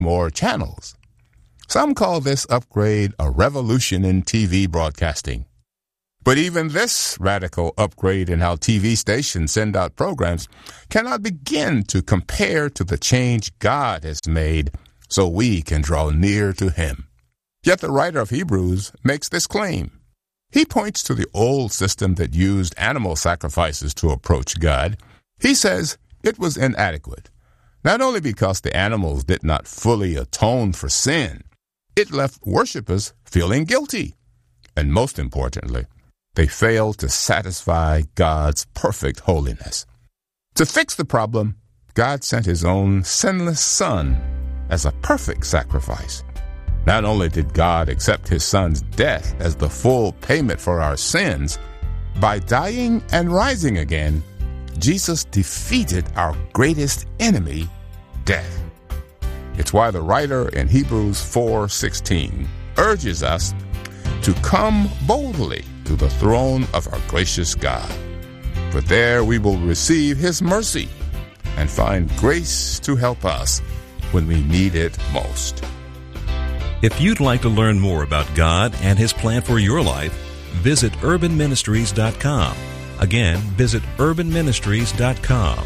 more channels. Some call this upgrade a revolution in TV broadcasting. But even this radical upgrade in how TV stations send out programs cannot begin to compare to the change God has made so we can draw near to Him. Yet the writer of Hebrews makes this claim. He points to the old system that used animal sacrifices to approach God. He says it was inadequate, not only because the animals did not fully atone for sin, it left worshipers feeling guilty. And most importantly, they failed to satisfy God's perfect holiness. To fix the problem, God sent His own sinless Son as a perfect sacrifice. Not only did God accept His Son's death as the full payment for our sins, by dying and rising again, Jesus defeated our greatest enemy, death. It's why the writer in Hebrews 4:16 urges us to come boldly to the throne of our gracious God. For there we will receive His mercy and find grace to help us when we need it most. If you'd like to learn more about God and His plan for your life, visit urbanministries.com. Again, visit urbanministries.com.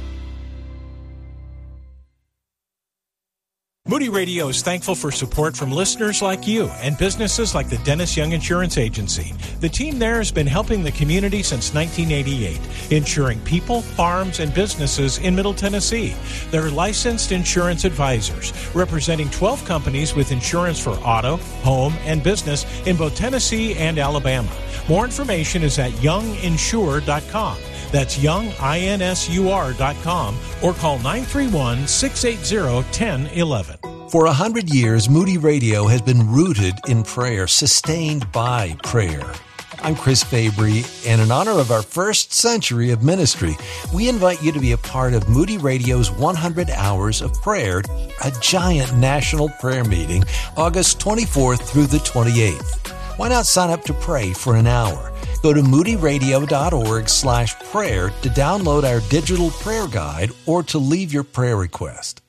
Moody Radio is thankful for support from listeners like you and businesses like the Dennis Young Insurance Agency. The team there has been helping the community since 1988, insuring people, farms, and businesses in Middle Tennessee. They're licensed insurance advisors, representing 12 companies with insurance for auto, home, and business in both Tennessee and Alabama. More information is at younginsure.com. That's younginsur.com or call 931-680-1011. For 100 years, Moody Radio has been rooted in prayer, sustained by prayer. I'm Chris Fabry, and in honor of our first century of ministry, we invite you to be a part of Moody Radio's 100 Hours of Prayer, a giant national prayer meeting, August 24th through the 28th. Why not sign up to pray for an hour? Go to moodyradio.org/prayer to download our digital prayer guide or to leave your prayer request.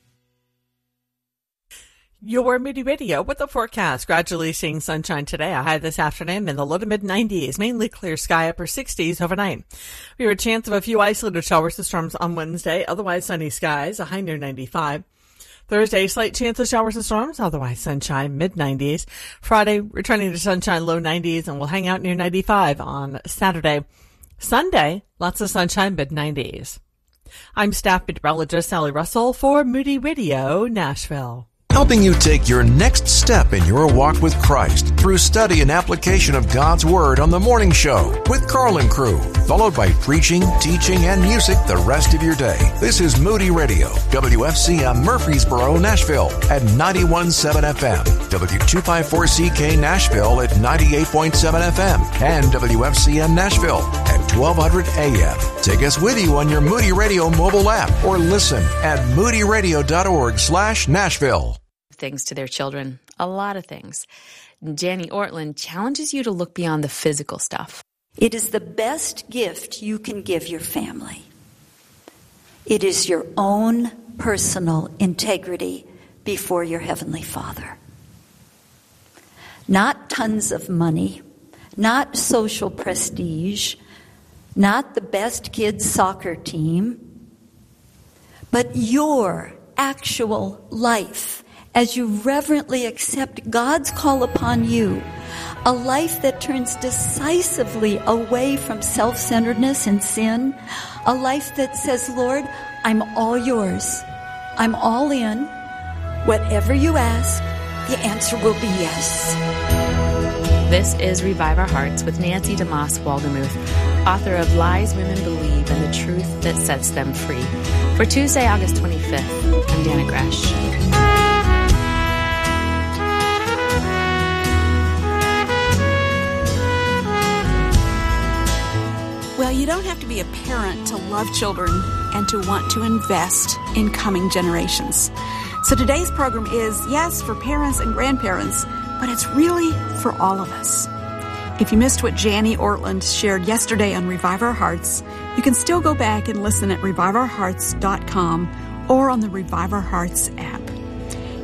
Your Moody Radio with the forecast. Gradually seeing sunshine today. A high this afternoon in the low to mid 90s. Mainly clear sky, upper 60s overnight. We have a chance of a few isolated showers and storms on Wednesday. Otherwise sunny skies. A high near 95. Thursday, slight chance of showers and storms, otherwise sunshine, mid-90s. Friday, returning to sunshine, low 90s, and we'll hang out near 95 on Saturday. Sunday, lots of sunshine, mid-90s. I'm staff meteorologist Sally Russell for Moody Radio, Nashville. Helping you take your next step in your walk with Christ through study and application of God's Word on The Morning Show with Carl and Crew, followed by preaching, teaching, and music the rest of your day. This is Moody Radio, WFCM Murfreesboro, Nashville at 91.7 FM, W254CK Nashville at 98.7 FM, and WFCM Nashville at 1200 AM. Take us with you on your Moody Radio mobile app or listen at moodyradio.org/Nashville. Things to their children, a lot of things. Janny Ortland challenges you to look beyond the physical stuff. It is the best gift you can give your family. It is your own personal integrity before your Heavenly Father. Not tons of money, not social prestige, not the best kids' soccer team, but your actual life as you reverently accept God's call upon you, a life that turns decisively away from self-centeredness and sin, a life that says, Lord, I'm all yours. I'm all in. Whatever you ask, the answer will be yes. This is Revive Our Hearts with Nancy DeMoss Waldemuth, author of Lies Women Believe and the Truth That Sets Them Free. For Tuesday, August 25th, I'm Dana Gresh. Well, you don't have to be a parent to love children and to want to invest in coming generations. So today's program is, yes, for parents and grandparents, but it's really for all of us. If you missed what Janny Ortland shared yesterday on Revive Our Hearts, you can still go back and listen at reviveourhearts.com or on the Revive Our Hearts app.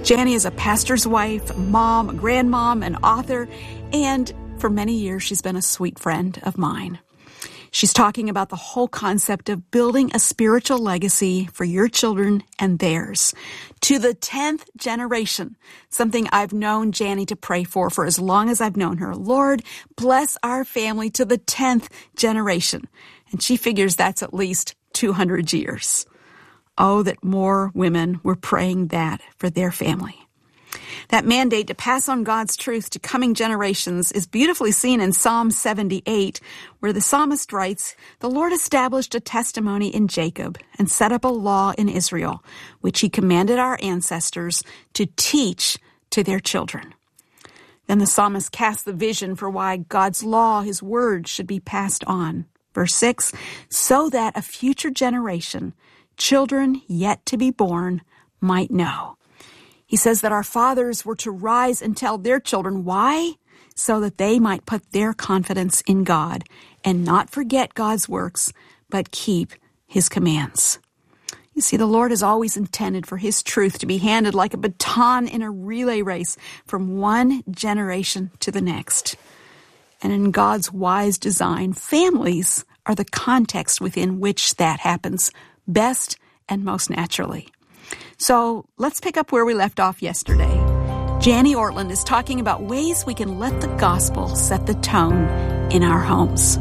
Janie is a pastor's wife, a mom, a grandmom, an author, and for many years she's been a sweet friend of mine. She's talking about the whole concept of building a spiritual legacy for your children and theirs to the 10th generation, something I've known Janie to pray for as long as I've known her. Lord, bless our family to the 10th generation. And she figures that's at least 200 years. Oh, that more women were praying that for their family. That mandate to pass on God's truth to coming generations is beautifully seen in Psalm 78, where the psalmist writes, "The Lord established a testimony in Jacob and set up a law in Israel, which he commanded our ancestors to teach to their children." Then the psalmist casts the vision for why God's law, his word, should be passed on. Verse 6, "So that a future generation, children yet to be born, might know." He says that our fathers were to rise and tell their children. Why? So that they might put their confidence in God and not forget God's works, but keep his commands. You see, the Lord has always intended for his truth to be handed like a baton in a relay race from one generation to the next. And in God's wise design, families are the context within which that happens best and most naturally. So let's pick up where we left off yesterday. Janie Ortlund is talking about ways we can let the gospel set the tone in our homes.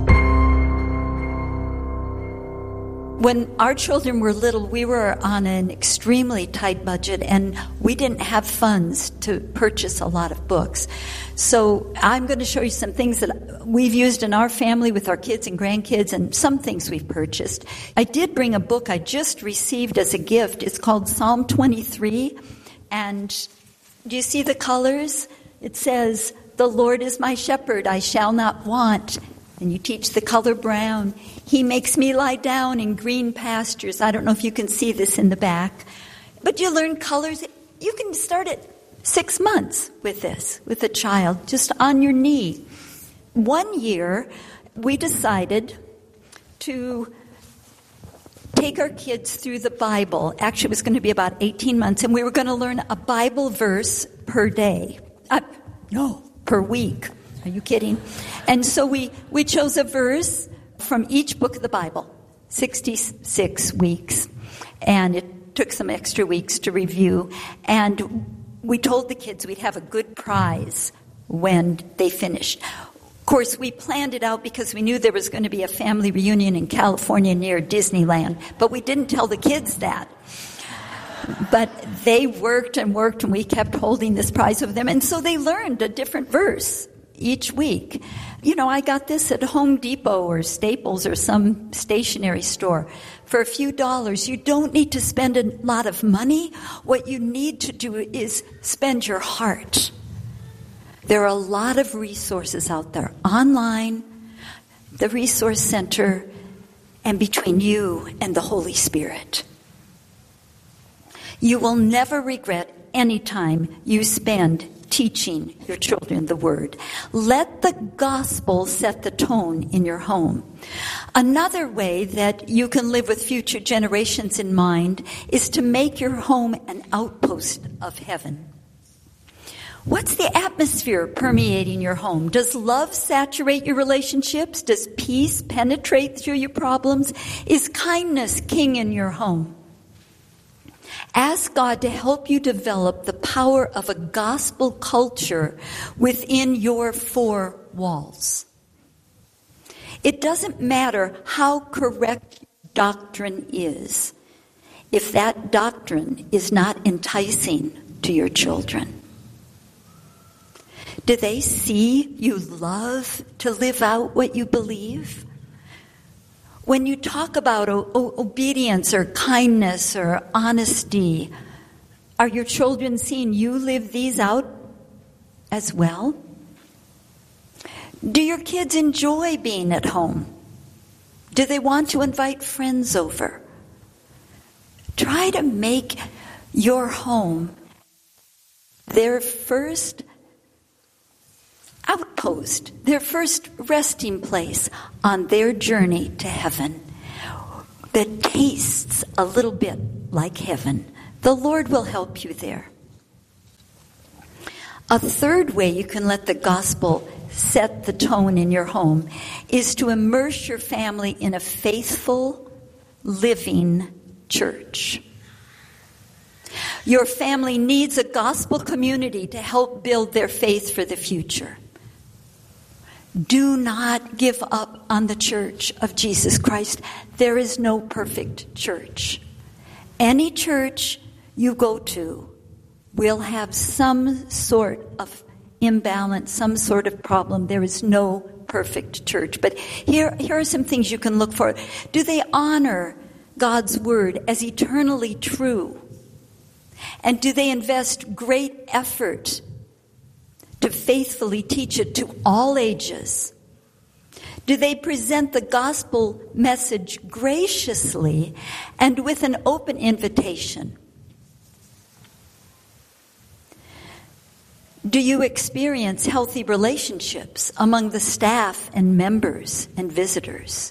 When our children were little, we were on an extremely tight budget, and we didn't have funds to purchase a lot of books. So I'm going to show you some things that we've used in our family with our kids and grandkids, and some things we've purchased. I did bring a book I just received as a gift. It's called Psalm 23, and do you see the colors? It says, "The Lord is my shepherd, I shall not want." And you teach the color brown. "He makes me lie down in green pastures." I don't know if you can see this in the back. But you learn colors. You can start at 6 months with this, with a child, just on your knee. One year, we decided to take our kids through the Bible. Actually, it was going to be about 18 months, and we were going to learn a Bible verse per day. Per week. Are you kidding? And so we chose a verse from each book of the Bible, 66 weeks. And it took some extra weeks to review. And we told the kids we'd have a good prize when they finished. Of course, we planned it out because we knew there was going to be a family reunion in California near Disneyland. But we didn't tell the kids that. But they worked, and we kept holding this prize over them. And so they learned a different verse each week. You know, I got this at Home Depot or Staples or some stationery store for a few dollars. You don't need to spend a lot of money. What you need to do is spend your heart. There are a lot of resources out there online, the Resource Center, and between you and the Holy Spirit. You will never regret any time you spend teaching your children the Word. Let the gospel set the tone in your home. Another way that you can live with future generations in mind is to make your home an outpost of heaven. What's the atmosphere permeating your home? Does love saturate your relationships? Does peace penetrate through your problems? Is kindness king in your home? Ask God to help you develop the power of a gospel culture within your four walls. It doesn't matter how correct doctrine is if that doctrine is not enticing to your children. Do they see you love to live out what you believe? When you talk about obedience or kindness or honesty, are your children seeing you live these out as well? Do your kids enjoy being at home? Do they want to invite friends over? Try to make your home their first outpost, their first resting place on their journey to heaven that tastes a little bit like heaven. The Lord will help you there. A third way you can let the gospel set the tone in your home is to immerse your family in a faithful, living church. Your family needs a gospel community to help build their faith for the future. Do not give up on the church of Jesus Christ. There is no perfect church. Any church you go to will have some sort of imbalance, some sort of problem. There is no perfect church. But here are some things you can look for. Do they honor God's word as eternally true? And do they invest great effort to faithfully teach it to all ages? Do they present the gospel message graciously and with an open invitation? Do you experience healthy relationships among the staff and members and visitors?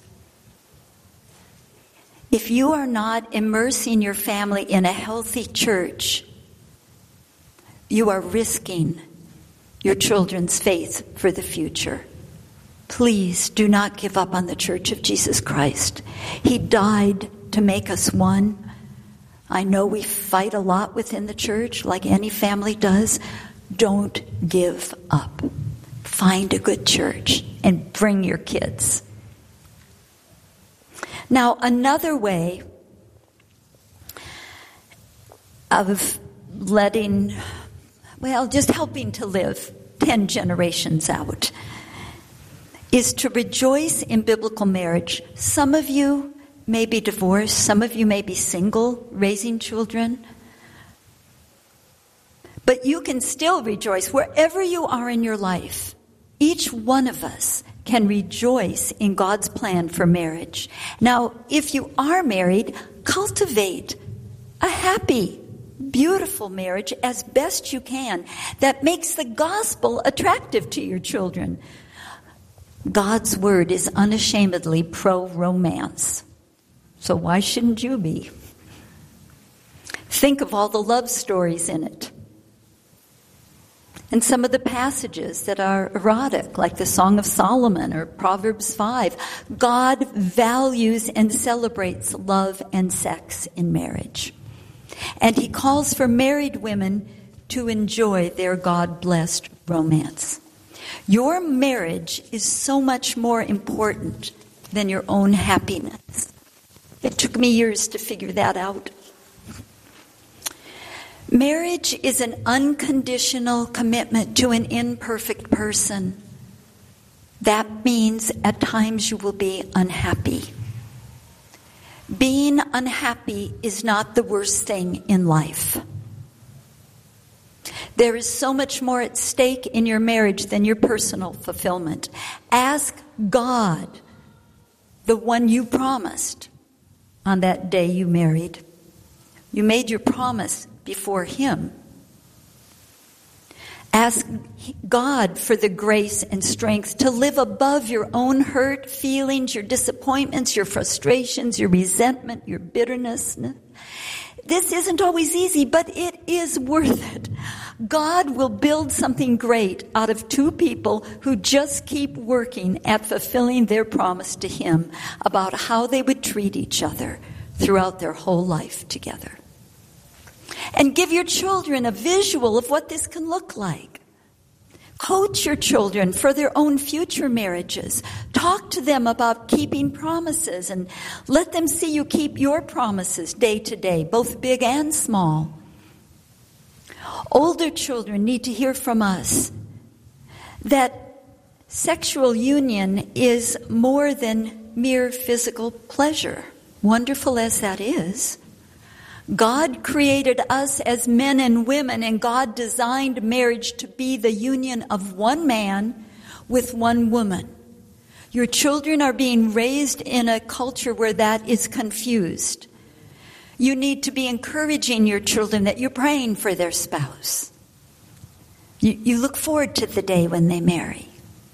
If you are not immersing your family in a healthy church, you are risking your children's faith for the future. Please do not give up on the Church of Jesus Christ. He died to make us one. I know we fight a lot within the church, like any family does. Don't give up. Find a good church and bring your kids. Now, another way of just helping to live 10 generations out is to rejoice in biblical marriage. Some of you may be divorced. Some of you may be single, raising children. But you can still rejoice wherever you are in your life. Each one of us can rejoice in God's plan for marriage. Now, if you are married, cultivate a happy, beautiful marriage as best you can that makes the gospel attractive to your children. God's word is unashamedly pro-romance. So why shouldn't you be? Think of all the love stories in it. And some of the passages that are erotic, like the Song of Solomon or Proverbs 5. God values and celebrates love and sex in marriage. And he calls for married women to enjoy their God-blessed romance. Your marriage is so much more important than your own happiness. It took me years to figure that out. Marriage is an unconditional commitment to an imperfect person. That means at times you will be unhappy. Being unhappy is not the worst thing in life. There is so much more at stake in your marriage than your personal fulfillment. Ask God, the one you promised on that day you married. You made your promise before him. Ask God for the grace and strength to live above your own hurt feelings, your disappointments, your frustrations, your resentment, your bitterness. This isn't always easy, but it is worth it. God will build something great out of two people who just keep working at fulfilling their promise to him about how they would treat each other throughout their whole life together. And give your children a visual of what this can look like. Coach your children for their own future marriages. Talk to them about keeping promises and let them see you keep your promises day to day, both big and small. Older children need to hear from us that sexual union is more than mere physical pleasure, wonderful as that is. God created us as men and women, and God designed marriage to be the union of one man with one woman. Your children are being raised in a culture where that is confused. You need to be encouraging your children that you're praying for their spouse. You look forward to the day when they marry.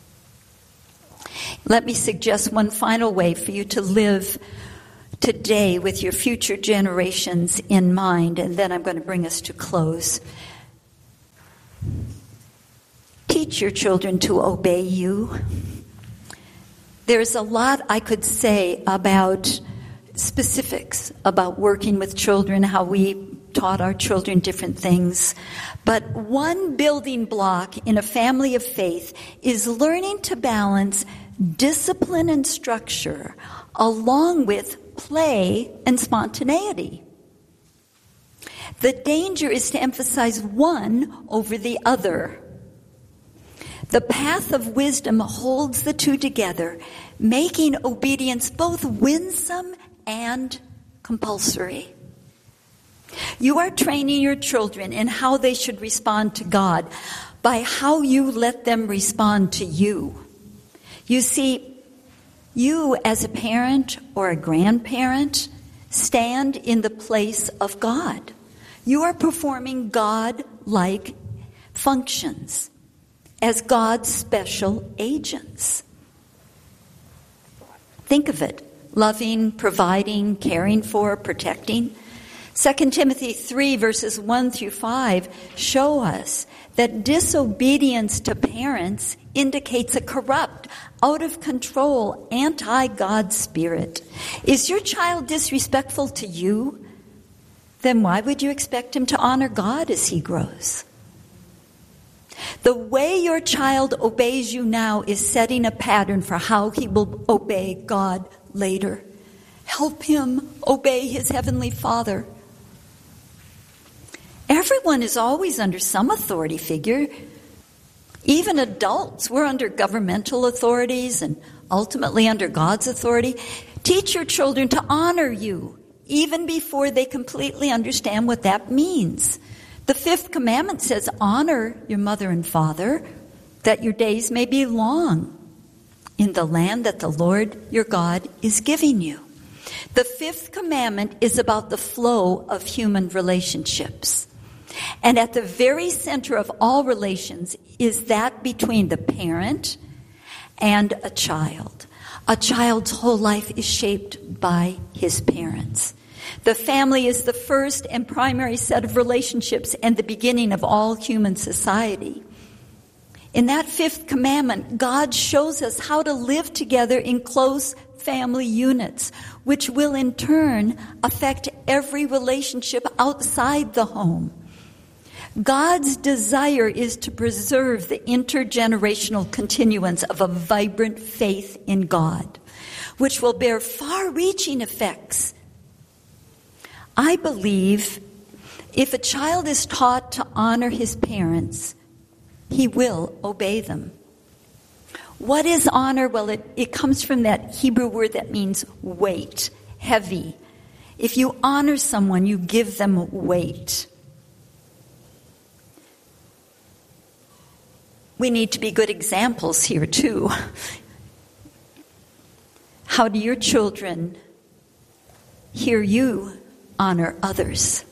Let me suggest one final way for you to live today with your future generations in mind, and then I'm going to bring us to close. teach your children to obey you? There's a lot I could say about specifics about working with children, how we taught our children different things. But one building block in a family of faith is learning to balance discipline and structure along with play and spontaneity. The danger is to emphasize one over the other. The path of wisdom holds the two together, making obedience both winsome and compulsory. You are training your children in how they should respond to God by how you let them respond to you. You see, you as a parent or a grandparent stand in the place of God. You are performing God-like functions as God's special agents. Think of it: loving, providing, caring for, protecting. 2 Timothy 3 verses 1 through 5 show us that disobedience to parents indicates a corrupt, out of control, anti-God spirit. Is your child disrespectful to you? Then why would you expect him to honor God as he grows? The way your child obeys you now is setting a pattern for how he will obey God later. Help him obey his heavenly Father. Everyone is always under some authority figure. Even adults, we're under governmental authorities and ultimately under God's authority. Teach your children to honor you, even before they completely understand what that means. The 5th commandment says, honor your mother and father, that your days may be long in the land that the Lord your God is giving you. The 5th commandment is about the flow of human relationships. And at the very center of all relations is that between the parent and a child. A child's whole life is shaped by his parents. The family is the first and primary set of relationships and the beginning of all human society. In that 5th commandment, God shows us how to live together in close family units, which will in turn affect every relationship outside the home. God's desire is to preserve the intergenerational continuance of a vibrant faith in God, which will bear far-reaching effects. I believe if a child is taught to honor his parents, he will obey them. What is honor? Well, it comes from that Hebrew word that means weight, heavy. If you honor someone, you give them weight. We need to be good examples here, too. How do your children hear you honor others?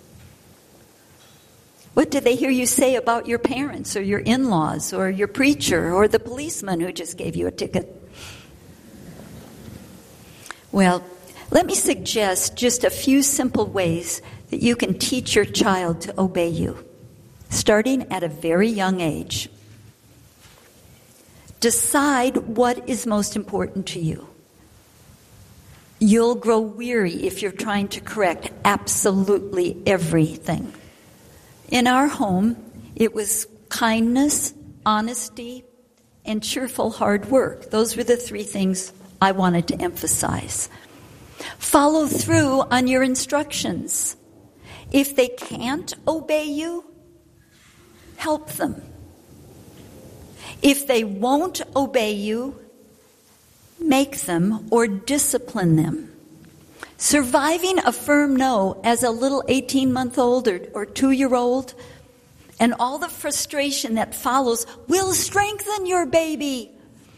What do they hear you say about your parents or your in-laws or your preacher or the policeman who just gave you a ticket? Well, let me suggest just a few simple ways that you can teach your child to obey you, starting at a very young age. Decide what is most important to you. You'll grow weary if you're trying to correct absolutely everything. In our home, it was kindness, honesty, and cheerful hard work. Those were the 3 things I wanted to emphasize. Follow through on your instructions. If they can't obey you, help them. If they won't obey you, make them or discipline them. Surviving a firm no as a little 18-month-old or 2-year-old and all the frustration that follows will strengthen your baby.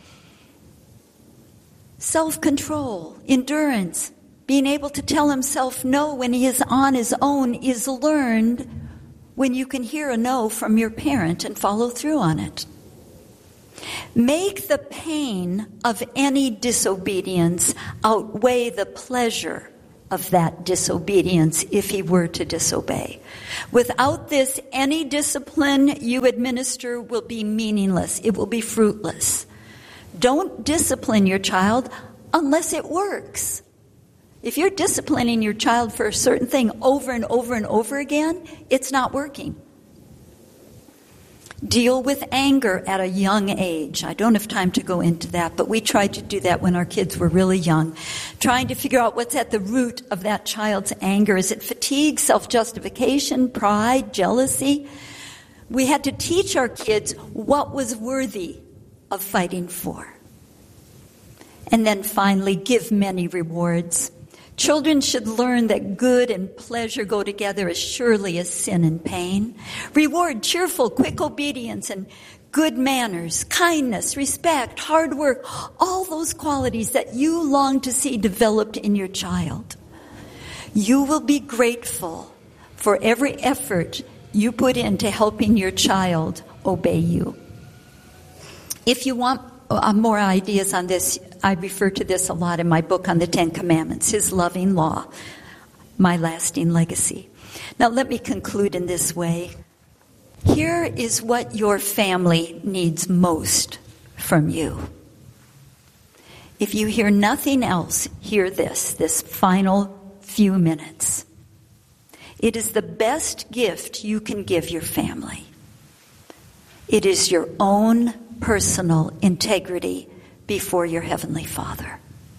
Self-control, endurance, being able to tell himself no when he is on his own is learned when you can hear a no from your parent and follow through on it. Make the pain of any disobedience outweigh the pleasure of that disobedience if he were to disobey. Without this, any discipline you administer will be meaningless. It will be fruitless. Don't discipline your child unless it works. If you're disciplining your child for a certain thing over and over and over again, it's not working. Deal with anger at a young age. I don't have time to go into that, but we tried to do that when our kids were really young. Trying to figure out what's at the root of that child's anger. Is it fatigue, self-justification, pride, jealousy? We had to teach our kids what was worthy of fighting for. And then finally, give many rewards. Children should learn that good and pleasure go together as surely as sin and pain. Reward cheerful, quick obedience and good manners, kindness, respect, hard work, all those qualities that you long to see developed in your child. You will be grateful for every effort you put into helping your child obey you. If you want more ideas on this, I refer to this a lot in my book on the Ten Commandments, His Loving Law, My Lasting Legacy. Now let me conclude in this way. Here is what your family needs most from you. If you hear nothing else, hear this final few minutes. It is the best gift you can give your family. It is your own personal integrity before your Heavenly Father.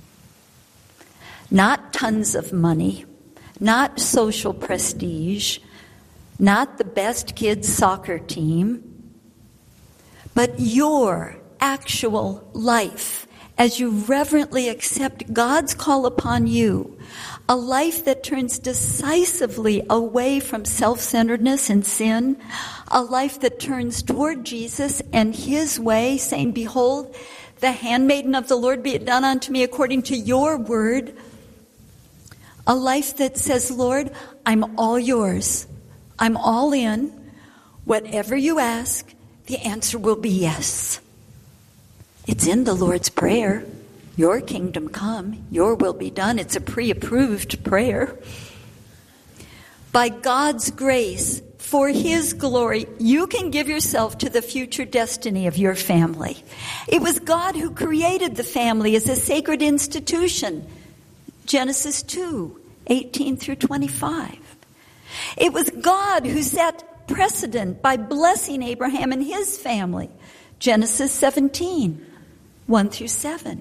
Not tons of money, not social prestige, not the best kids' soccer team, but your actual life as you reverently accept God's call upon you, a life that turns decisively away from self-centeredness and sin, a life that turns toward Jesus and His way, saying, "Behold, the handmaiden of the Lord, be it done unto me according to your word." A life that says, "Lord, I'm all yours. I'm all in. Whatever you ask, the answer will be yes." It's in the Lord's Prayer. Your kingdom come, your will be done. It's a pre-approved prayer. By God's grace, for His glory, you can give yourself to the future destiny of your family. It was God who created the family as a sacred institution. Genesis 2:18 through 25. It was God who set precedent by blessing Abraham and his family. Genesis 17:1 through 7.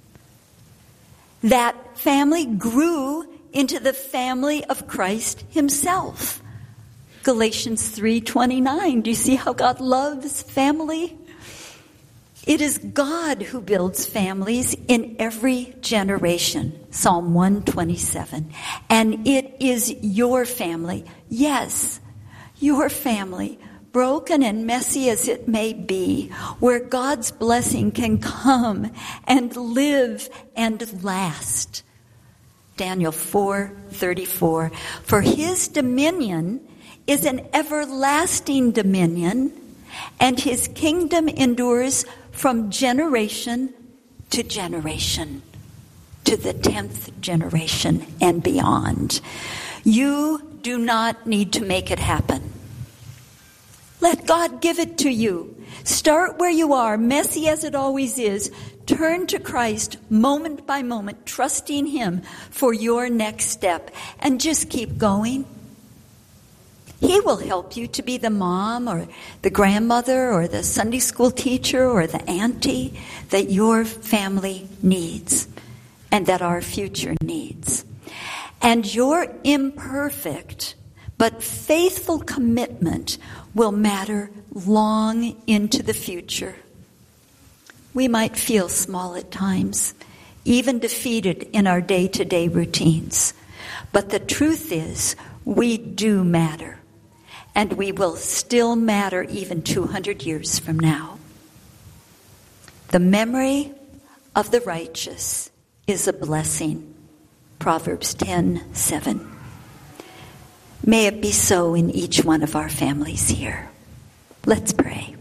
That family grew into the family of Christ Himself. Galatians 3:29. Do you see how God loves family? It is God who builds families in every generation. Psalm 127. And it is your family. Yes, your family, broken and messy as it may be, where God's blessing can come and live and last. Daniel 4:34. For His dominion is an everlasting dominion, and His kingdom endures from generation to generation, to the 10th generation and beyond. You do not need to make it happen. Let God give it to you. Start where you are, messy as it always is. Turn to Christ moment by moment, trusting Him for your next step, and just keep going. He will help you to be the mom or the grandmother or the Sunday school teacher or the auntie that your family needs and that our future needs. And your imperfect but faithful commitment will matter long into the future. We might feel small at times, even defeated in our day-to-day routines. But the truth is, we do matter. And we will still matter even 200 years from now. The memory of the righteous is a blessing. Proverbs 10:7. May it be so in each one of our families here. Let's pray.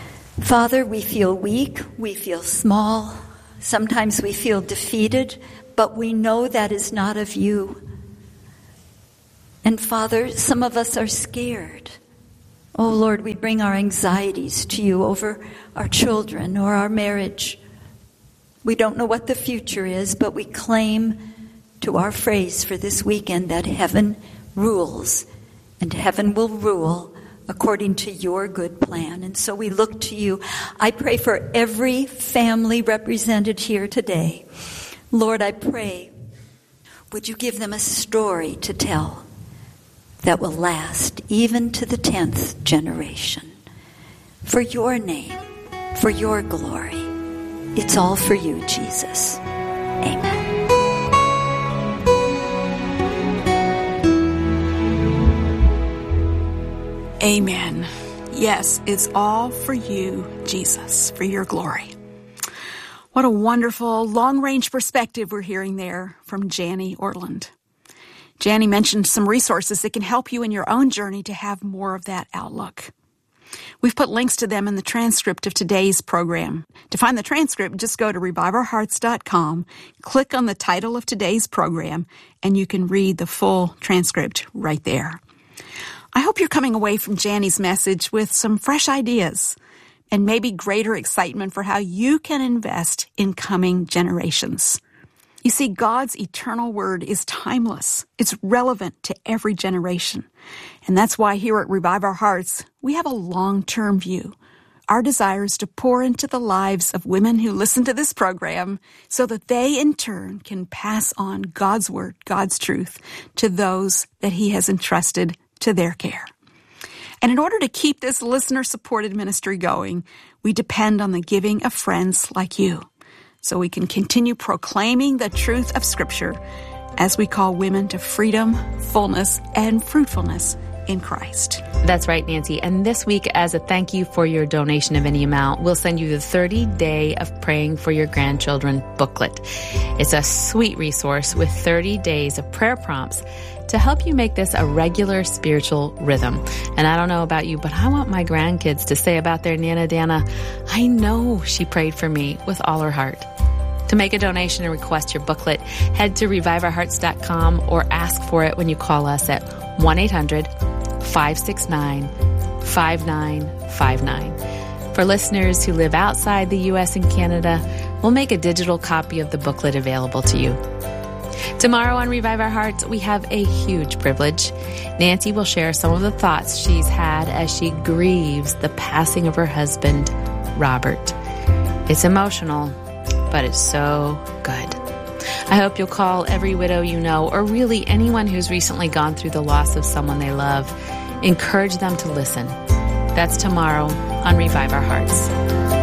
Father, we feel weak, we feel small, sometimes we feel defeated, but we know that is not of you. And Father, some of us are scared. Oh Lord, we bring our anxieties to you over our children or our marriage. We don't know what the future is, but we claim to our phrase for this weekend that heaven rules, and heaven will rule according to your good plan. And so we look to you. I pray for every family represented here today. Lord, I pray, would you give them a story to tell that will last even to the 10th generation. For your name, for your glory. It's all for you, Jesus. Amen. Amen. Yes, it's all for you, Jesus, for your glory. What a wonderful long-range perspective we're hearing there from Janie Ortland. Janie mentioned some resources that can help you in your own journey to have more of that outlook. We've put links to them in the transcript of today's program. To find the transcript, just go to reviveourhearts.com, click on the title of today's program, and you can read the full transcript right there. I hope you're coming away from Janie's message with some fresh ideas and maybe greater excitement for how you can invest in coming generations. You see, God's eternal word is timeless. It's relevant to every generation. And that's why here at Revive Our Hearts, we have a long-term view. Our desire is to pour into the lives of women who listen to this program so that they, in turn, can pass on God's word, God's truth, to those that He has entrusted to their care. And in order to keep this listener-supported ministry going, we depend on the giving of friends like you, so we can continue proclaiming the truth of Scripture as we call women to freedom, fullness, and fruitfulness in Christ. That's right, Nancy. And this week, as a thank you for your donation of any amount, we'll send you the 30-Day of Praying for Your Grandchildren booklet. It's a sweet resource with 30 days of prayer prompts to help you make this a regular spiritual rhythm. And I don't know about you, but I want my grandkids to say about their Nana Dana, I know she prayed for me with all her heart. To make a donation and request your booklet, head to reviveourhearts.com or ask for it when you call us at 1-800-569-5959. For listeners who live outside the U.S. and Canada, we'll make a digital copy of the booklet available to you. Tomorrow on Revive Our Hearts, we have a huge privilege. Nancy will share some of the thoughts she's had as she grieves the passing of her husband, Robert. It's emotional, but it's so good. I hope you'll call every widow you know, or really anyone who's recently gone through the loss of someone they love. Encourage them to listen. That's tomorrow on Revive Our Hearts.